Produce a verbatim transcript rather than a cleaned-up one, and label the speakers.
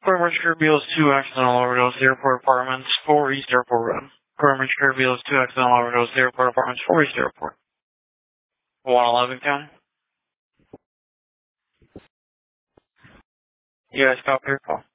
Speaker 1: Corporate Scorpios two accidental overdose, Airport Apartments, four East Airport Road. Corporate Scorpios two accidental overdose, Airport Apartments, four East Airport. one eleven County. You guys copy your call.